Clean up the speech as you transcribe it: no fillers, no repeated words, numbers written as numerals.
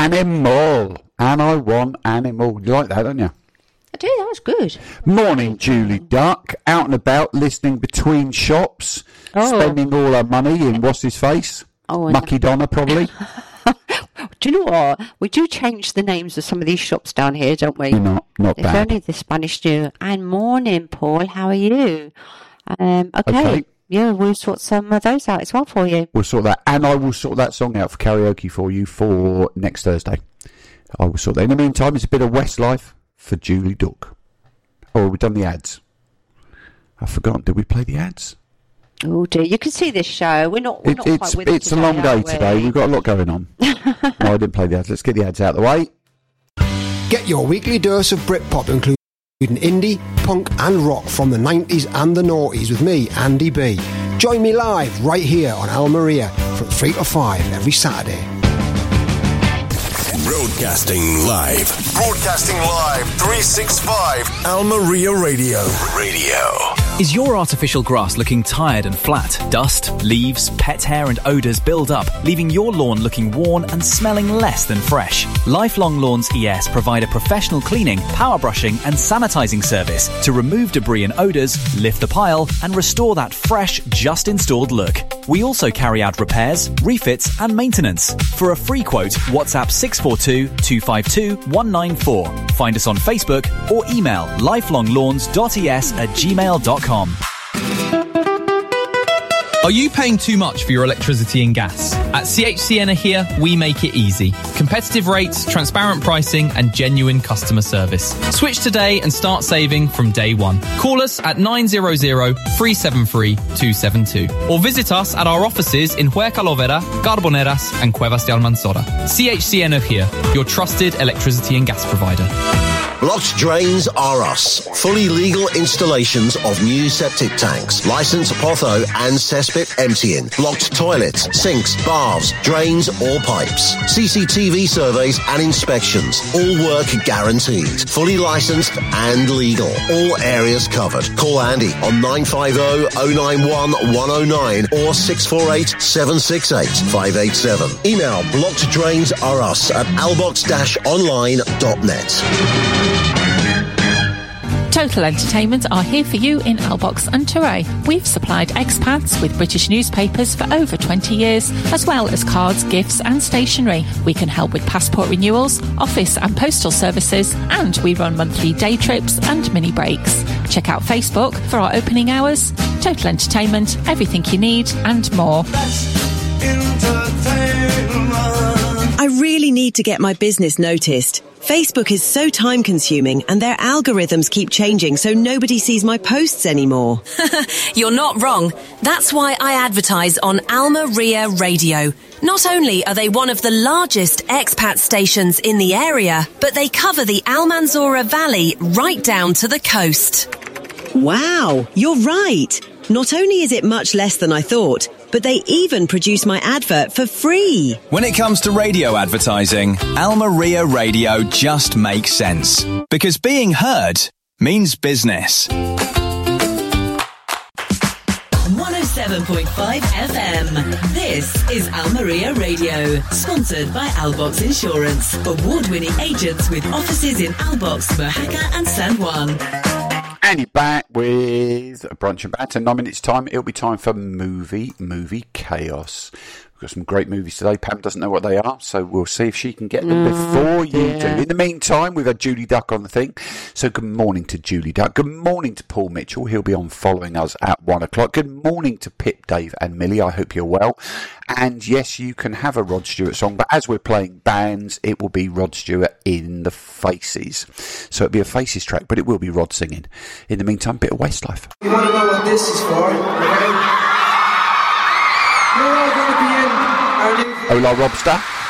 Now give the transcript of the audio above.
Animal. And I want Animal. You like that, don't you? I do, that was good. Morning, Julie Duck. Out and about, listening between shops, spending all our money in what's his face? Mucky Donna, probably. Do you know what? We do change the names of some of these shops down here, don't we? Not It's bad. only the Spanish New. And morning, Paul. How are you? Okay. Yeah, we'll sort some of those out as well for you. We'll sort that. And I will sort that song out for karaoke for you for next Thursday. I will sort that. In the meantime, it's a bit of Westlife for Julie Duck. Oh, we've done the ads. I've forgotten. Did we play the ads? Oh dear, you can see this show. We're not quite with it It's today, a long day are we? today. We've got a lot going on. No, I didn't play the ads. Let's get the ads out of the way. Get your weekly dose of Britpop, including indie, punk and rock from the 90s and the noughties with me, Andy B. Join me live right here on Al Maria from 3 to 5 every Saturday. Broadcasting live. 365 Al Maria Radio. Is your artificial grass looking tired and flat? Dust, leaves, pet hair and odours build up, leaving your lawn looking worn and smelling less than fresh. Lifelong Lawns ES provide a professional cleaning, power brushing and sanitising service to remove debris and odours, lift the pile and restore that fresh, just installed look. We also carry out repairs, refits and maintenance. For a free quote, WhatsApp 642-252-194. Find us on Facebook or email lifelonglawns.es@gmail.com. Are you paying too much for your electricity and gas? At CHC Energia, we make it easy. Competitive rates, transparent pricing, and genuine customer service. Switch today and start saving from day one. Call us at 900-373-272 or visit us at our offices in Huercalovera, Carboneras, and Cuevas de Almanzora. CHC Energia, your trusted electricity and gas provider. Blocked Drains are us. Fully legal installations of new septic tanks, licensed potho and cesspit emptying, blocked toilets, sinks, baths, drains or pipes, CCTV surveys and inspections. All work guaranteed. Fully licensed and legal. All areas covered. Call Andy on 950-091-109 or 648-768-587. Email blockeddrainsareus@albox-online.net. Total Entertainment are here for you in Albox and Touray. We've supplied expats with British newspapers for over 20 years, as well as cards, gifts and stationery. We can help with passport renewals, office and postal services, and we run monthly day trips and mini breaks. Check out Facebook for our opening hours. Total Entertainment, everything you need and more. I really need to get my business noticed. Facebook is so time-consuming and their algorithms keep changing so nobody sees my posts anymore. You're not wrong. That's why I advertise on Al Maria Radio. Not only are they one of the largest expat stations in the area, but they cover the Almanzora Valley right down to the coast. Wow, you're right. Not only is it much less than I thought, but they even produce my advert for free. When it comes to radio advertising, Al Maria Radio just makes sense. Because being heard means business. 107.5 FM. This is Al Maria Radio, sponsored by Albox Insurance. Award-winning agents with offices in Albox, Mojaca and San Juan. And you're back with a brunch and banter. In 9 minutes' time, it'll be time for movie chaos. We've got some great movies today. Pam doesn't know what they are, so we'll see if she can get them before you do. In the meantime, we've had Julie Duck on the thing. So good morning to Julie Duck. Good morning to Paul Mitchell. He'll be on following us at 1 o'clock. Good morning to Pip, Dave and Millie. I hope you're well. And yes, you can have a Rod Stewart song, but as we're playing bands, it will be Rod Stewart in the Faces. So it'll be a Faces track, but it will be Rod singing. In the meantime, bit of Westlife. You want to know what this is for, okay? You're all going to be in our new... Hola, Robster.